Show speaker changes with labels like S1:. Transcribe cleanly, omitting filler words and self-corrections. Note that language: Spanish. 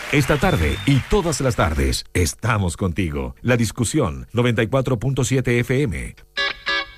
S1: Esta tarde y todas las tardes estamos contigo. La discusión 94.7 FM